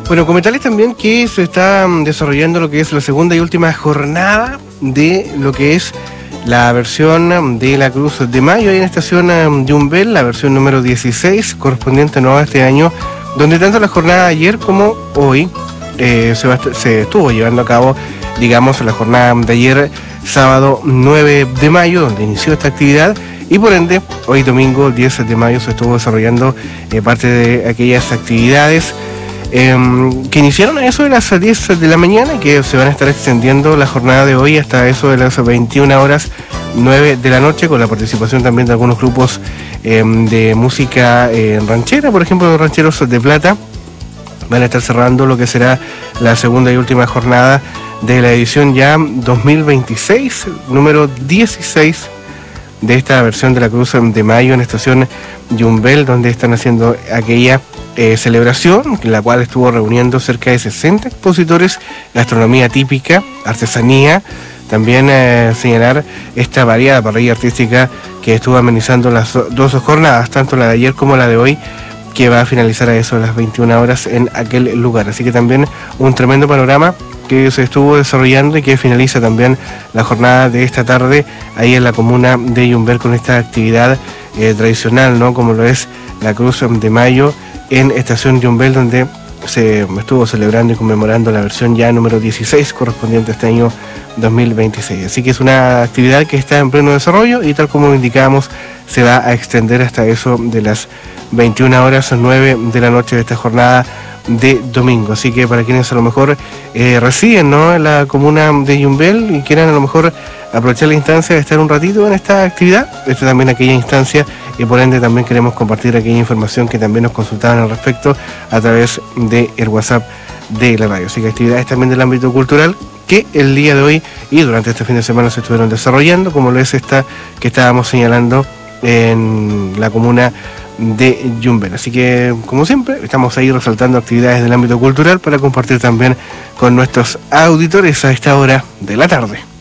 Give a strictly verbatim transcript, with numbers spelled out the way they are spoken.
Bueno, comentarles también que se está desarrollando lo que es la segunda y última jornada de lo que es la versión de la Cruz de Mayo ahí en estación Yumbel, la versión número dieciséis, correspondiente ¿no? a este año, donde tanto la jornada de ayer como hoy eh, se, va, se estuvo llevando a cabo, digamos, la jornada de ayer, sábado nueve de mayo, donde inició esta actividad, y por ende, hoy domingo diez de mayo se estuvo desarrollando eh, parte de aquellas actividades Eh, que iniciaron a eso de las diez de la mañana y que se van a estar extendiendo la jornada de hoy hasta eso de las veintiuna horas nueve de la noche, con la participación también de algunos grupos eh, de música eh, ranchera, por ejemplo, los Rancheros de Plata. Van a estar cerrando lo que será la segunda y última jornada de la edición ya dos mil veintiséis, número dieciséis de esta versión de la Cruz de Mayo en estación Yumbel, donde están haciendo aquella Eh, celebración, en la cual estuvo reuniendo cerca de sesenta expositores, gastronomía típica, artesanía, también eh, señalar esta variada parrilla artística que estuvo amenizando las dos jornadas, tanto la de ayer como la de hoy, que va a finalizar a eso de las veintiuna horas en aquel lugar. Así que también un tremendo panorama que se estuvo desarrollando y que finaliza también la jornada de esta tarde ahí en la comuna de Yumbel con esta actividad eh, tradicional, ¿no? Como lo es la Cruz de Mayo en estación Yumbel, donde se estuvo celebrando y conmemorando la versión ya número dieciséis correspondiente a este año dos mil veintiséis. Así que es una actividad que está en pleno desarrollo y, tal como indicábamos, se va a extender hasta eso de las veintiuna horas nueve de la noche de esta jornada de domingo. Así que para quienes a lo mejor eh, residen, ¿no?, en la comuna de Yumbel y quieran a lo mejor aprovechar la instancia de estar un ratito en esta actividad, esta es también aquella instancia, y por ende también queremos compartir aquella información que también nos consultaban al respecto a través del WhatsApp de la radio. Así que actividades también del ámbito cultural que el día de hoy y durante este fin de semana se estuvieron desarrollando, como lo es esta que estábamos señalando en la comuna de Yumbel. Así que, como siempre, estamos ahí resaltando actividades del ámbito cultural para compartir también con nuestros auditores a esta hora de la tarde.